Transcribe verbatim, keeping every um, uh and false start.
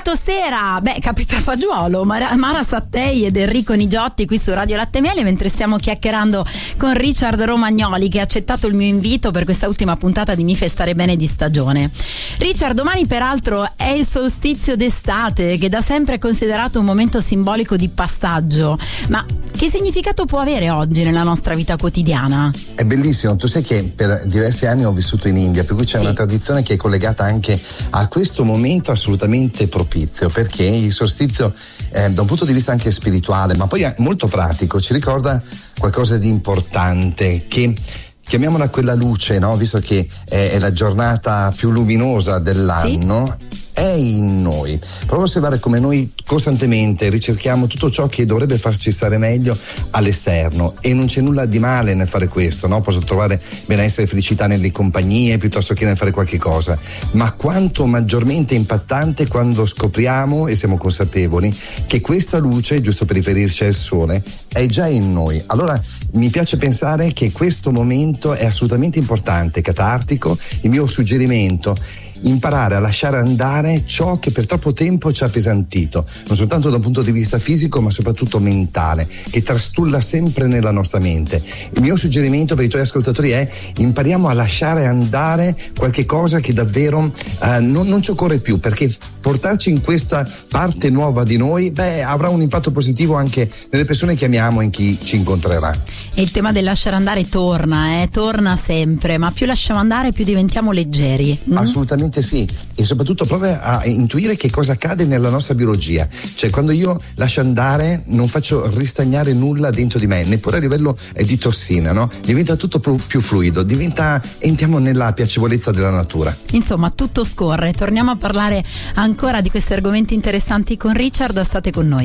Sabato sera, beh, capita fagiolo, Mara, Mara Sattei ed Enrico Nigiotti qui su Radio Latte Miele, mentre stiamo chiacchierando con Richard Romagnoli, che ha accettato il mio invito per questa ultima puntata di Mi fai stare bene di stagione. Richard, domani peraltro è il solstizio d'estate, che da sempre è considerato un momento simbolico di passaggio, ma che significato può avere oggi nella nostra vita quotidiana? È bellissimo, tu sai che per diversi anni ho vissuto in India, per cui c'è sì. una tradizione che è collegata anche a questo momento assolutamente propizio, perché il solstizio eh, da un punto di vista anche spirituale, ma poi molto pratico, ci ricorda qualcosa di importante, che chiamiamola quella luce, no? Visto che è, è la giornata più luminosa dell'anno, sì. è in noi. Provo a osservare come noi costantemente ricerchiamo tutto ciò che dovrebbe farci stare meglio all'esterno, e non c'è nulla di male nel fare questo, no? Posso trovare benessere e felicità nelle compagnie piuttosto che nel fare qualche cosa, ma quanto maggiormente impattante quando scopriamo e siamo consapevoli che questa luce, giusto per riferirci al sole, è già in noi. Allora mi piace pensare che questo momento è assolutamente importante, catartico. Il mio suggerimento: imparare a lasciare andare ciò che per troppo tempo ci ha appesantito, non soltanto da un punto di vista fisico ma soprattutto mentale, che trastulla sempre nella nostra mente. Il mio suggerimento per i tuoi ascoltatori è: impariamo a lasciare andare qualche cosa che davvero eh, non, non ci occorre più, perché portarci in questa parte nuova di noi, beh, avrà un impatto positivo anche nelle persone che amiamo e in chi ci incontrerà. E il tema del lasciare andare torna, eh, torna sempre, ma più lasciamo andare più diventiamo leggeri. Mm? Assolutamente sì, e soprattutto prova a intuire che cosa accade nella nostra biologia. Cioè, quando io lascio andare non faccio ristagnare nulla dentro di me, neppure a livello di tossina, no? Diventa tutto più fluido, diventa, entriamo nella piacevolezza della natura. Insomma, tutto scorre. Torniamo a parlare ancora di questi argomenti interessanti con Richard, state con noi.